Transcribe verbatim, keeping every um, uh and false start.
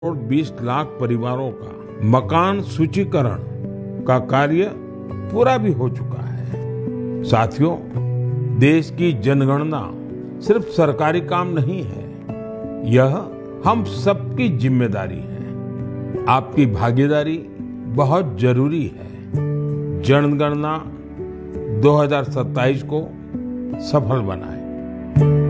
और बीस लाख परिवारों का मकान सूचीकरण का कार्य पूरा भी हो चुका है। साथियों, देश की जनगणना सिर्फ सरकारी काम नहीं है, यह हम सबकी जिम्मेदारी है। आपकी भागीदारी बहुत जरूरी है। जनगणना दो हज़ार सत्ताईस को सफल बनाएं।